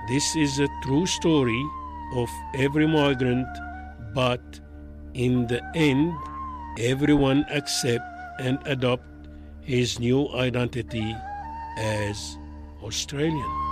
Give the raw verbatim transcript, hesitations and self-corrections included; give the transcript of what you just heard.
This is a true story of every migrant, but in the end, everyone accept and adopt his new identity as Australian.